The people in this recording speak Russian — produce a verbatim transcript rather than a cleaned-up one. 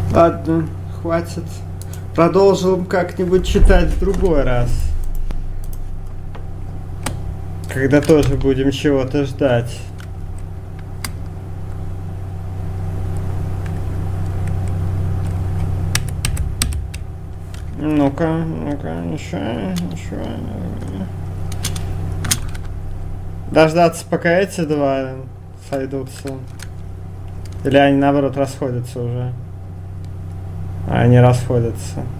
Ладно, хватит. Продолжим как-нибудь читать в другой раз. Когда тоже будем чего-то ждать. Ну-ка, ну-ка, еще, еще. Дождаться, пока эти два сойдутся. Или они наоборот расходятся уже. А они расходятся.